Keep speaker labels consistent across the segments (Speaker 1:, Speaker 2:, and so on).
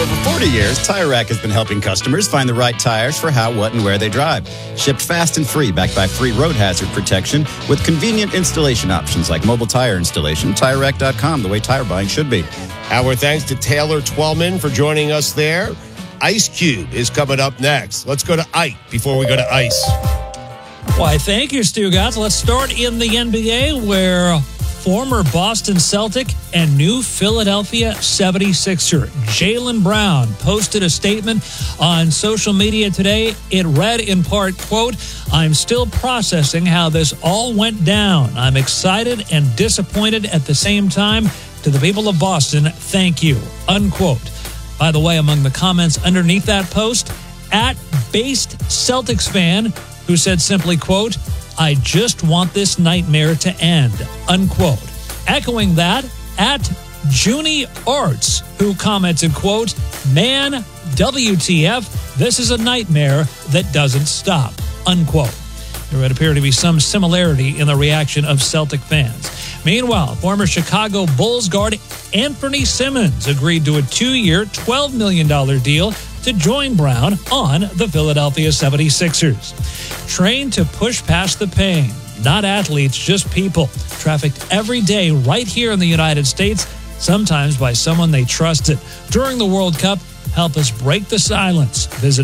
Speaker 1: over 40 years, Tire Rack has been helping customers find the right tires for how, what, and where they drive. Shipped fast and free, backed by free road hazard protection with convenient installation options like mobile tire installation. TireRack.com, the way tire buying should be.
Speaker 2: Our thanks to Taylor Twellman for joining us there. Ice Cube is coming up next. Let's go to Ike before we go to Ice.
Speaker 3: Why, thank you, Stugotz. Let's start in the NBA, where former Boston Celtic and new Philadelphia 76er Jaylen Brown posted a statement on social media today. It read in part, quote, "I'm still processing how this all went down. I'm excited and disappointed at the same time. To the people of Boston, thank you," unquote. By the way, among the comments underneath that post, at Based Celtics fan, who said simply, quote, "I just want this nightmare to end," unquote. Echoing that, at Junie Arts, who commented, quote, "Man, WTF, this is a nightmare that doesn't stop," unquote. There would appear to be some similarity in the reaction of Celtic fans. Meanwhile, former Chicago Bulls guard Anthony Simmons agreed to a 2-year, $12 million deal to join Brown on the Philadelphia 76ers. Trained to push past the pain. Not athletes, just people. Trafficked every day right here in the United States, sometimes by someone they trusted. During the World Cup, help us break the silence. Visit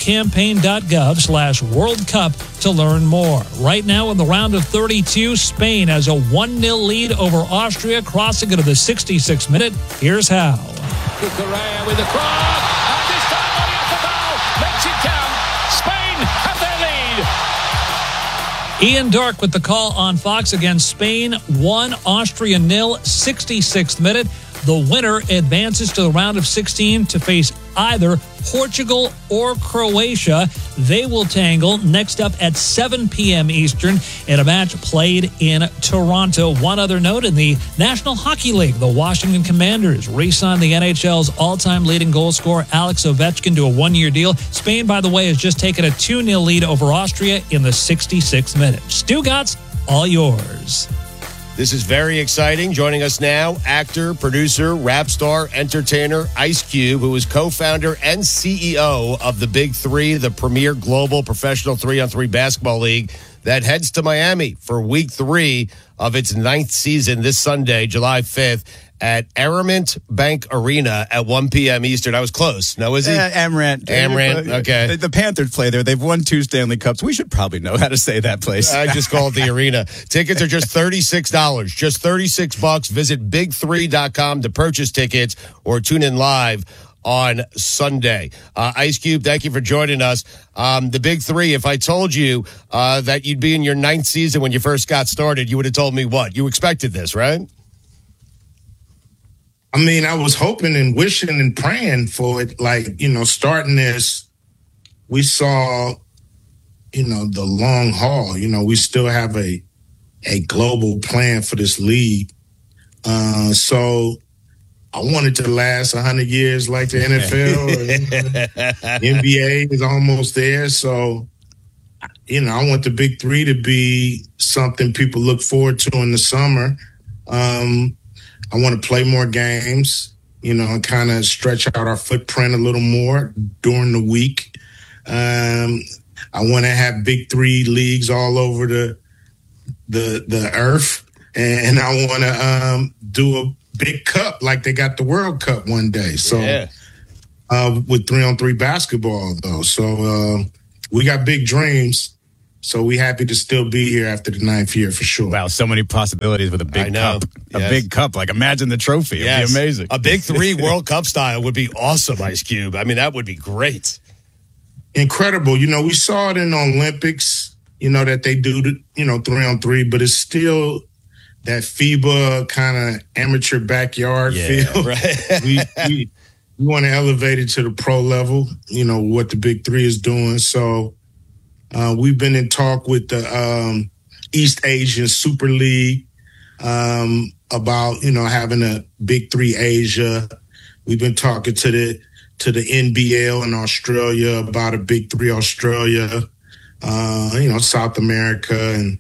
Speaker 3: bluecampaign.gov/World Cup to learn more. Right now in the round of 32, Spain has a 1-0 lead over Austria, crossing into the 66th minute. Here's how.
Speaker 4: Correa with the cross, and this time Oyarzábal makes it count. Spain have their lead.
Speaker 3: Ian Dark with the call on Fox. Against Spain 1, Austria 0, 66th minute. The winner advances to the round of 16 to face either Portugal or Croatia. They will tangle next up at 7 p.m. Eastern in a match played in Toronto. One other note, in the National Hockey League, the Washington Commanders re-signed the NHL's all-time leading goal scorer Alex Ovechkin to a 1-year deal. Spain, by the way, has just taken a 2-0 lead over Austria in the 66th minute. Stugotz, all yours.
Speaker 2: This is very exciting. Joining us now, actor, producer, rap star, entertainer, Ice Cube, who is co-founder and CEO of the Big Three, the premier global professional 3-on-3 basketball league that heads to Miami for week 3 of its 9th season this Sunday, July 5th, at Amerant Bank Arena at 1 p.m. Eastern. I was close. No, is he?
Speaker 1: Amerant.
Speaker 2: Okay.
Speaker 1: The Panthers play there. They've won 2 Stanley Cups. We should probably know how to say that place.
Speaker 2: I just called the arena. Tickets are just $36. Just $36. Visit big3.com to purchase tickets or tune in live on Sunday. Ice Cube, thank you for joining us. The Big Three, if I told you that you'd be in your 9th season when you first got started, you would have told me what? You expected this, right?
Speaker 5: I mean, I was hoping and wishing and praying for it. Like, starting this, we saw, the long haul. We still have a global plan for this league. So I wanted to last 100 years like the NFL. NBA is almost there. So, I want the Big Three to be something people look forward to in the summer. I want to play more games, and kind of stretch out our footprint a little more during the week. I want to have Big Three leagues all over the earth, and I want to do a big cup like they got the World Cup one day. So, with 3-on-3 basketball though, so we got big dreams. So we happy to still be here after the 9th year for sure.
Speaker 1: Wow, so many possibilities with a big cup.
Speaker 2: Yes.
Speaker 1: A big cup. Like, imagine the trophy. It'd be amazing.
Speaker 2: A Big Three World Cup style would be awesome, Ice Cube. I mean, that would be great.
Speaker 5: Incredible. We saw it in the Olympics, that they do, 3-on-3, but it's still that FIBA kind of amateur backyard feel.
Speaker 2: Right.
Speaker 5: we want to elevate it to the pro level, what the Big Three is doing. So, we've been in talk with the East Asian Super League about, having a Big Three Asia. We've been talking to the NBL in Australia about a Big Three Australia, South America and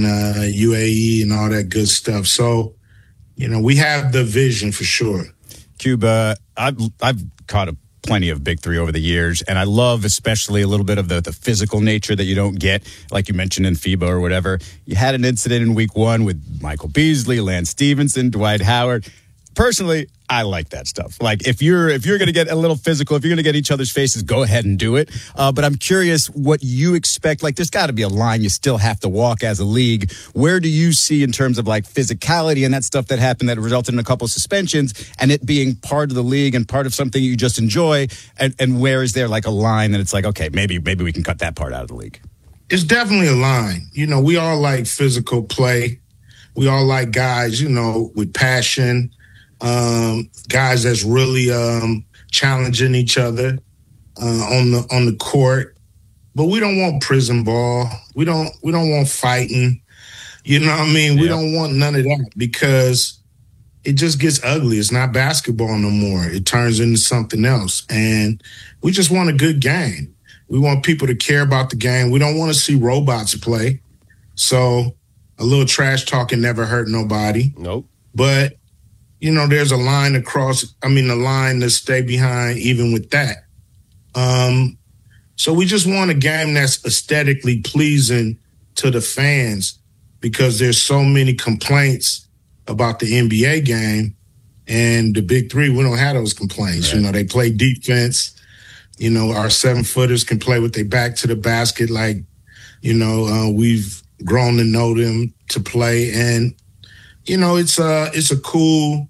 Speaker 5: UAE and all that good stuff. So, we have the vision for sure.
Speaker 1: Cuba, I've caught plenty of Big Three over the years, and I love especially a little bit of the physical nature that you don't get, like you mentioned in FIBA or whatever. You had an incident in week 1 with Michael Beasley, Lance Stevenson, Dwight Howard. Personally, I like that stuff. Like, if you're going to get a little physical, if you're going to get each other's faces, go ahead and do it. But I'm curious what you expect. Like, there's got to be a line you still have to walk as a league. Where do you see in terms of like physicality and that stuff that happened that resulted in a couple of suspensions and it being part of the league and part of something you just enjoy? And where is there like a line that it's like, okay, maybe we can cut that part out of the league?
Speaker 5: It's definitely a line. You know, we all like physical play. We all like guys, you know, with passion. Guys that's really challenging each other on the court, but we don't want prison ball. We don't want fighting. You know what I mean? We don't want none of that because it just gets ugly. It's not basketball no more. It turns into something else, and we just want a good game. We want people to care about the game. We don't want to see robots play. So a little trash talking never hurt nobody.
Speaker 2: Nope.
Speaker 5: But you know, there's a line the line to stay behind even with that. So we just want a game that's aesthetically pleasing to the fans because there's so many complaints about the NBA game and the Big Three. We don't have those complaints. Right. You know, they play defense. You know, our 7-footers can play with their back to the basket like, you know, we've grown to know them to play. And, you know, it's a cool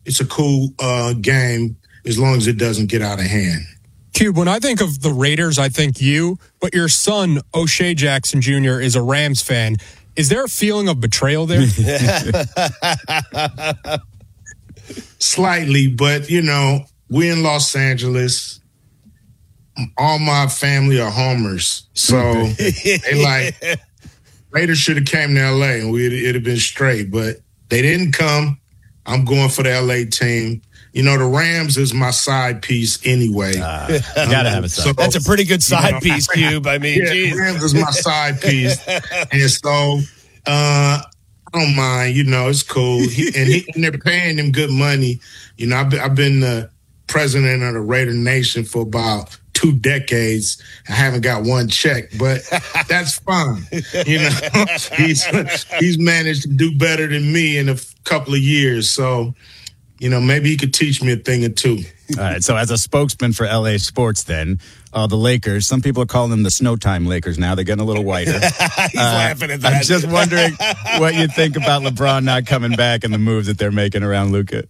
Speaker 5: game as long as it doesn't get out of hand.
Speaker 6: Cube, when I think of the Raiders, I think you, but your son, O'Shea Jackson Jr., is a Rams fan. Is there a feeling of betrayal there?
Speaker 5: Slightly, but, you know, we're in Los Angeles. All my family are homers. So they like, Raiders should have came to L.A. and it'd have been straight, but they didn't come. I'm going for the L.A. team. You know, the Rams is my side piece anyway.
Speaker 1: You gotta have a side.
Speaker 5: So,
Speaker 2: that's a pretty good side piece, Cube. I mean,
Speaker 5: the Rams is my side piece. And so I don't mind. You know, it's cool. And they're paying him good money. You know, I've been the president of the Raider Nation for about 2 decades. I haven't got one check, but that's fine. You know, he's managed to do better than me in a couple of years. So, you know, maybe he could teach me a thing or two.
Speaker 1: All right. So as a spokesman for LA sports, then, the Lakers, some people are calling them the Snowtime Lakers now. They're getting a little whiter.
Speaker 2: He's laughing at that.
Speaker 1: I'm just wondering what you think about LeBron not coming back and the moves that they're making around Luka.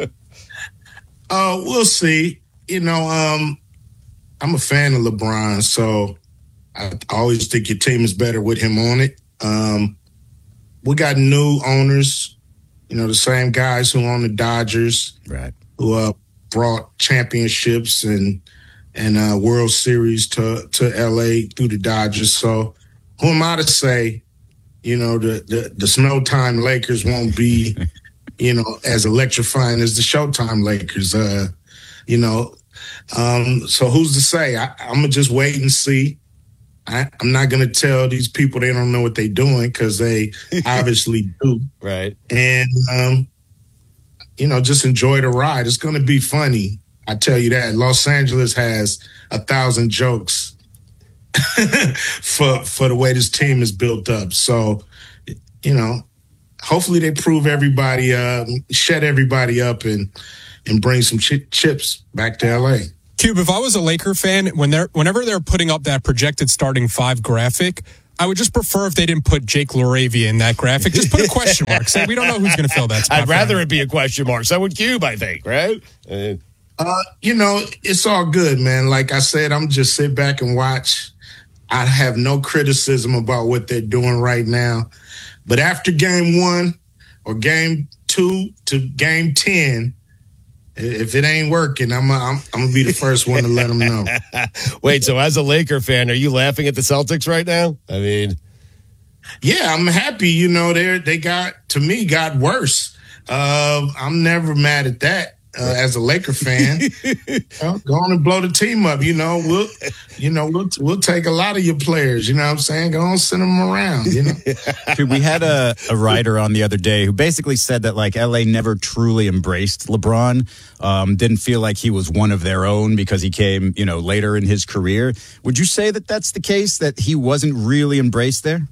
Speaker 5: We'll see. You know, I'm a fan of LeBron, so I always think your team is better with him on it. We got new owners. You know, the same guys who own the Dodgers,
Speaker 1: right?
Speaker 5: Who brought championships and World Series to LA through the Dodgers. So who am I to say, you know, the Snowtime Lakers won't be, you know, as electrifying as the Showtime Lakers, you know. So who's to say? I'm going to just wait and see. I'm not going to tell these people they don't know what they're doing because they obviously do.
Speaker 2: Right.
Speaker 5: And, you know, just enjoy the ride. It's going to be funny. I tell you that. Los Angeles has 1,000 jokes for the way this team is built up. So, you know, hopefully they prove everybody, shut everybody up and bring some chips back to L.A.
Speaker 6: Cube, if I was a Laker fan, whenever they're putting up that projected starting 5 graphic, I would just prefer if they didn't put Jake LaRavia in that graphic. Just put a question mark. Say, we don't know who's going to fill that spot.
Speaker 2: I'd rather it be a question mark. So would Cube, I think, right?
Speaker 5: You know, it's all good, man. Like I said, I'm just sit back and watch. I have no criticism about what they're doing right now. But after game 1 or game 2 to game 10, if it ain't working, I'm gonna be the first one to let them know.
Speaker 2: Wait, so as a Laker fan, are you laughing at the Celtics right now? I mean,
Speaker 5: yeah, I'm happy. You know, they got worse. I'm never mad at that. as a Laker fan. Go on and blow the team up. We'll take a lot of your players. You know what I'm saying? Go on, send them around.
Speaker 1: Dude, we had a writer on the other day who basically said that like LA never truly embraced LeBron. Didn't feel like he was one of their own because he came, later in his career. Would you say that that's the case, that he wasn't really embraced there?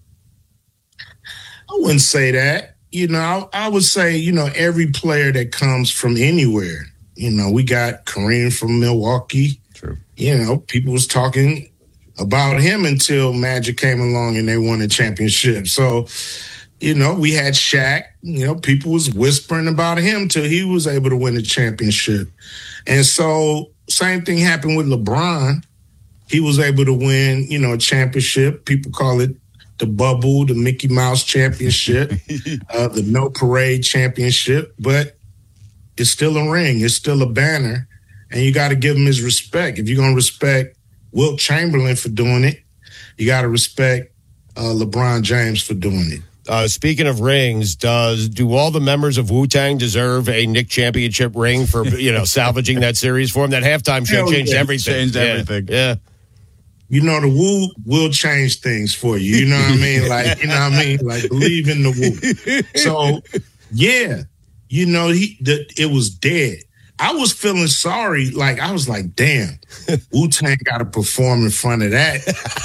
Speaker 5: I wouldn't say that. I would say, every player that comes from anywhere, we got Kareem from Milwaukee.
Speaker 1: True.
Speaker 5: People was talking about him until Magic came along and they won a championship. So, we had Shaq, people was whispering about him till he was able to win a championship. And so same thing happened with LeBron. He was able to win, a championship. People call it the bubble, the Mickey Mouse championship, the No Parade championship, but it's still a ring. It's still a banner, and you got to give him his respect. If you're going to respect Wilt Chamberlain for doing it, you got to respect LeBron James for doing it.
Speaker 2: Speaking of rings, do all the members of Wu-Tang deserve a Nick championship ring for salvaging that series for him? That halftime show changed everything.
Speaker 1: Changed everything.
Speaker 2: Yeah.
Speaker 5: The Wu will change things for you. You know what I mean? Like believe in the Wu. So, yeah, it was dead. I was feeling sorry. Like, I was like, damn, Wu-Tang got to perform in front of that.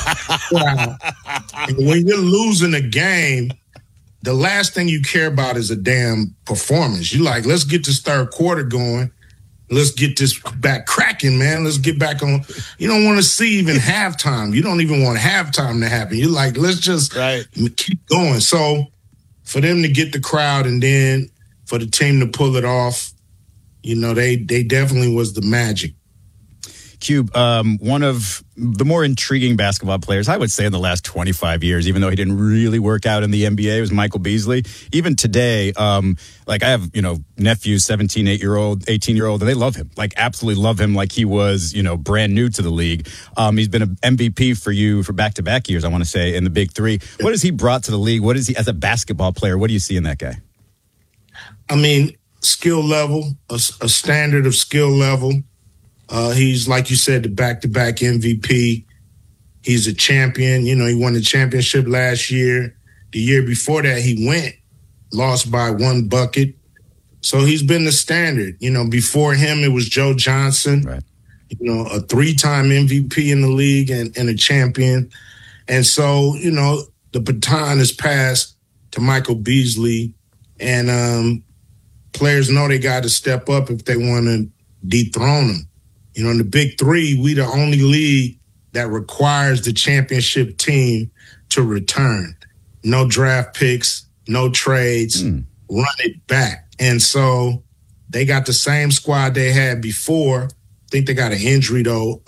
Speaker 5: And when you're losing a game, the last thing you care about is a damn performance. You like, let's get this third quarter going. Let's get this back cracking, man. Let's get back on. You don't want to see even halftime. You don't even want halftime to happen. You're like, let's just keep going. So for them to get the crowd and then for the team to pull it off, they definitely was the magic.
Speaker 1: Cube, one of the more intriguing basketball players, I would say, in the last 25 years, even though he didn't really work out in the NBA, was Michael Beasley. Even today, I have, nephews, 17, 18-year-old, and they love him, absolutely love him like he was, brand new to the league. He's been an MVP for you for back-to-back years, I want to say, in the Big Three. What has he brought to the league? What is he, as a basketball player, what do you see in that guy?
Speaker 5: I mean, skill level, a standard of skill level. He's, like you said, the back-to-back MVP. He's a champion. He won the championship last year. The year before that, he lost by 1 bucket. So he's been the standard. Before him, it was Joe Johnson,
Speaker 1: right.
Speaker 5: A 3-time MVP in the league and a champion. And so, the baton is passed to Michael Beasley. And players know they got to step up if they want to dethrone him. In the Big Three, we the only league that requires the championship team to return. No draft picks, no trades, run it back. And so they got the same squad they had before. I think they got an injury, though,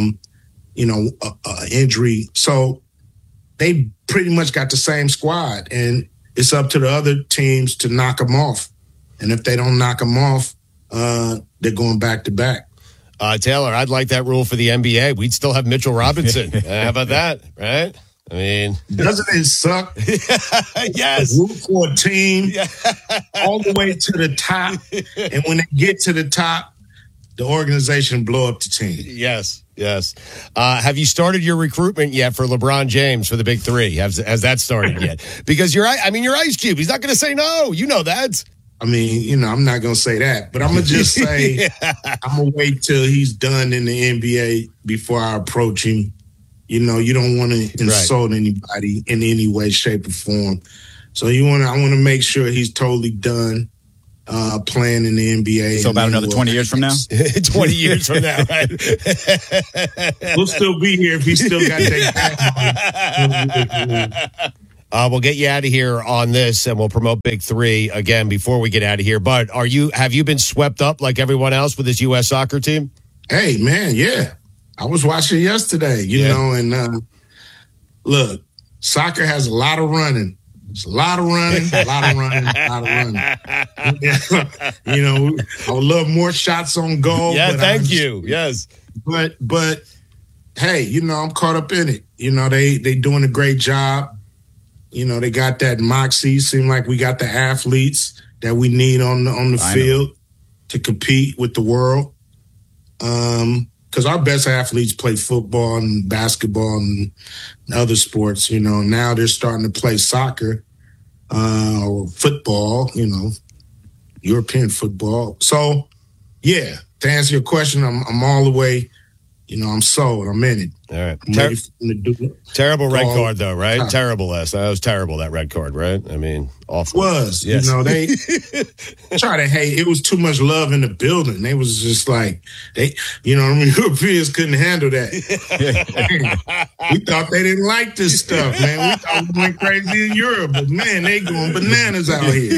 Speaker 5: injury. So they pretty much got the same squad, and it's up to the other teams to knock them off. And if they don't knock them off, they're going back to back.
Speaker 2: Taylor, I'd like that rule for the NBA. We'd still have Mitchell Robinson. How about that, right? I mean,
Speaker 5: doesn't it suck?
Speaker 2: Yes.
Speaker 5: Root for a team all the way to the top, and when they get to the top, the organization blow up the team.
Speaker 2: Yes. Have you started your recruitment yet for LeBron James for the Big Three? Has that started yet? Because you're Ice Cube. He's not going to say no. You know that.
Speaker 5: I mean, I'm not going to say that, but I'm going to just say I'm going to wait till he's done in the NBA before I approach him. You don't want to insult anybody in any way, shape, or form. So I want to make sure he's totally done playing in the NBA.
Speaker 1: So about another 20 years from now?
Speaker 2: 20 years from now, right?
Speaker 5: We'll still be here if he still got that.
Speaker 2: We'll get you out of here on this, and we'll promote Big Three again before we get out of here. But have you been swept up like everyone else with this U.S. soccer team?
Speaker 5: Hey, man, yeah. I was watching yesterday, you know, and look, soccer has a lot of running. It's a lot of running, a lot of running, a lot of running. I would love more shots on goal.
Speaker 2: Yeah, thank you. Yes.
Speaker 5: But hey, I'm caught up in it. They doing a great job. They got that moxie. Seem like we got the athletes that we need on the field. to compete with the world. Because our best athletes play football and basketball and other sports, you know. Now they're starting to play soccer or football, you know, European football. So, yeah, to answer your question, I'm all the way, you know, I'm sold. I'm in it.
Speaker 2: All right.
Speaker 5: I'm ready for them to do it.
Speaker 2: Terrible red card, though, right? Terrible last night. That was terrible, that red card, right? I mean, awful.
Speaker 5: Was.
Speaker 2: Yes.
Speaker 5: You know, they try to hate. It was too much love in the building. They was just like, you know what I mean? Europeans couldn't handle that. We thought they didn't like this stuff, man. We thought we went crazy in Europe, but man, they going bananas out here.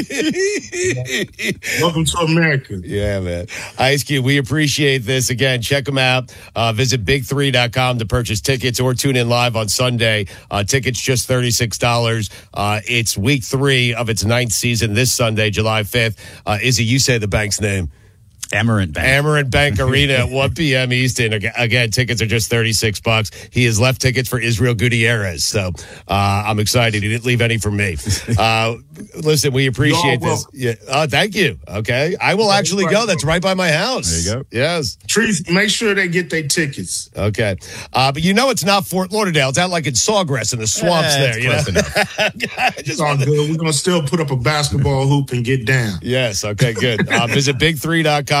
Speaker 5: Welcome to America.
Speaker 2: Yeah, man. Ice Cube, we appreciate this. Again, check them out. Visit big3.com to purchase tickets or tune in live on Sunday. Tickets just $36. It's week 3 of its 9th season this Sunday, July 5th. Izzy, you say the bank's name.
Speaker 1: Amarant Bank.
Speaker 2: Amarant Bank Arena at 1 p.m. Eastern. Again, tickets are just $36. He has left tickets for Israel Gutierrez, so I'm excited. He didn't leave any for me. Listen, we appreciate this. Yeah. Thank you. Okay. I will actually go. That's right by my house.
Speaker 1: There you go.
Speaker 2: Yes.
Speaker 5: Trees, make sure they get their tickets.
Speaker 2: Okay. But you know it's not Fort Lauderdale. It's out like in Sawgrass in the swamps there. You know?
Speaker 5: It's all good. We're going to still put up a basketball hoop and get down.
Speaker 2: Yes. Okay, good. Visit big3.com.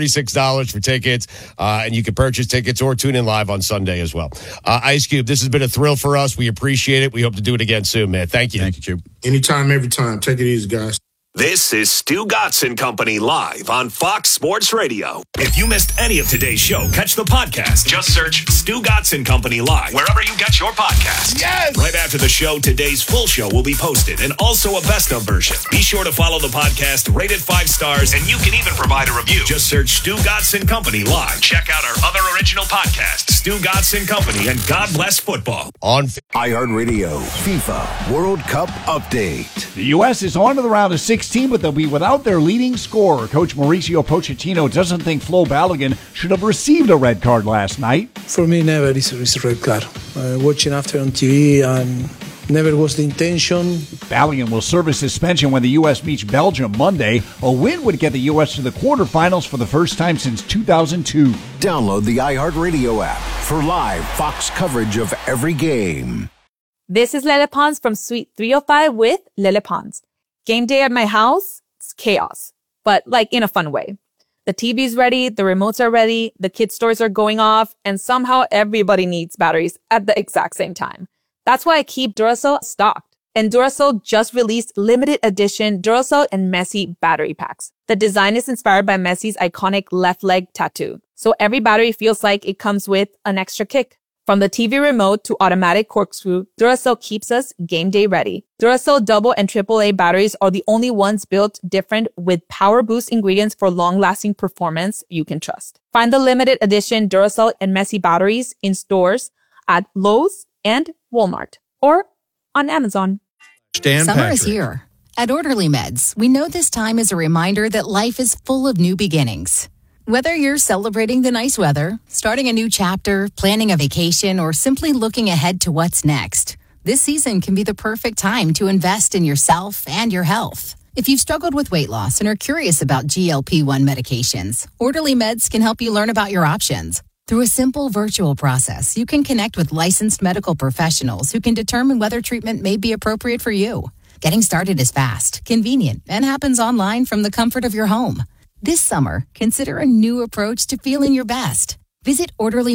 Speaker 2: $36 for tickets, and you can purchase tickets or tune in live on Sunday as well. Ice Cube, this has been a thrill for us. We appreciate it. We hope to do it again soon, man. Thank you.
Speaker 1: Thank you, Cube.
Speaker 5: Anytime, every time. Take it easy, guys.
Speaker 7: This is Stu Gotson Company live on Fox Sports Radio. If you missed any of today's show, catch the podcast. Just search Stu Gotson Company live wherever you get your podcasts.
Speaker 2: Yes!
Speaker 7: Right after the show, today's full show will be posted and also a best of version. Be sure to follow the podcast, rate it 5 stars, and you can even provide a review. Just search Stu Gotson Company live. Check out our other original podcasts, Stu Gotson Company and God Bless Football.
Speaker 2: On
Speaker 8: iHeartRadio FIFA World Cup Update.
Speaker 9: The U.S. is on to the round of 16, but they'll be without their leading scorer. Coach Mauricio Pochettino doesn't think Flo Balogun should have received a red card last night.
Speaker 10: For me, never is a red card. Watching after on TV, and never was the intention.
Speaker 9: Balogun will serve a suspension when the U.S. meets Belgium Monday. A win would get the U.S. to the quarterfinals for the first time since 2002.
Speaker 8: Download the iHeartRadio app for live Fox coverage of every game.
Speaker 11: This is Lele Pons from Suite 305 with Lele Pons. Game day at my house, it's chaos, but like in a fun way. The TV's ready, the remotes are ready, the kids' toys are going off, and somehow everybody needs batteries at the exact same time. That's why I keep Duracell stocked. And Duracell just released limited edition Duracell and Messi battery packs. The design is inspired by Messi's iconic left leg tattoo. So every battery feels like it comes with an extra kick. From the TV remote to automatic corkscrew, Duracell keeps us game day ready. Duracell double and AAA batteries are the only ones built different with power boost ingredients for long-lasting performance you can trust. Find the limited edition Duracell and Messi batteries in stores at Lowe's and Walmart or on Amazon.
Speaker 12: Summer is here. At Orderly Meds, we know this time is a reminder that life is full of new beginnings. Whether you're celebrating the nice weather, starting a new chapter, planning a vacation, or simply looking ahead to what's next, this season can be the perfect time to invest in yourself and your health. If you've struggled with weight loss and are curious about GLP-1 medications, Orderly Meds can help you learn about your options. Through a simple virtual process, you can connect with licensed medical professionals who can determine whether treatment may be appropriate for you. Getting started is fast, convenient, and happens online from the comfort of your home. This summer, consider a new approach to feeling your best. Visit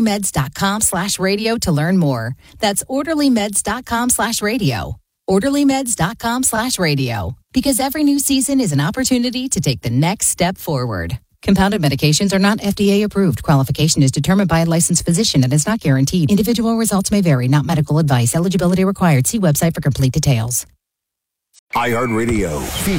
Speaker 12: orderlymeds.com/radio to learn more. That's orderlymeds.com/radio. orderlymeds.com/radio. Because every new season is an opportunity to take the next step forward. Compounded medications are not FDA approved. Qualification is determined by a licensed physician and is not guaranteed. Individual results may vary, not medical advice. Eligibility required. See website for complete details.
Speaker 8: iHeartRadio